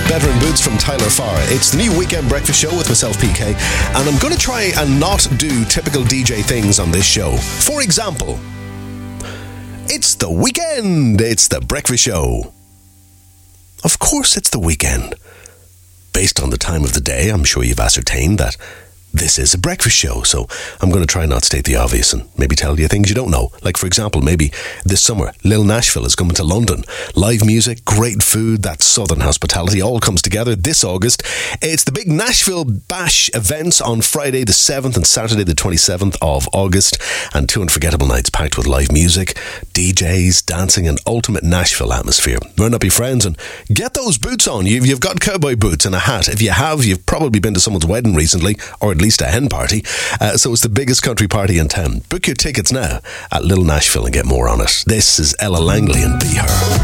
Better in Boots from Tyler Farr. It's the new Weekend Breakfast Show with myself, PK, and I'm going to try and not do typical DJ things on this show. For example, it's the weekend. It's the breakfast show. Of course it's the weekend. Based on the time of the day, I'm sure you've ascertained that this is a breakfast show, so I'm going to try not state the obvious and maybe tell you things you don't know. Like, for example, maybe this summer, Lil Nashville is coming to London. Live music, great food, that southern hospitality all comes together this August. It's the big Nashville Bash events on Friday the 7th and Saturday the 27th of August, and 2 unforgettable nights packed with live music, DJs, dancing, and ultimate Nashville atmosphere. Run up your friends and get those boots on. You've got cowboy boots and a hat. If you have, you've probably been to someone's wedding recently, or at least a hen party. So it's the biggest country party in town. Book your tickets now at Little Nashville and get more on it. This is Ella Langley and Be Her.